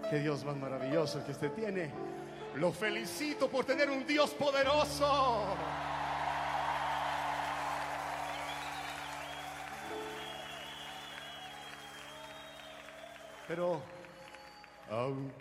Qué Dios más maravilloso que usted tiene. Lo felicito por tener un Dios poderoso. Pero aunque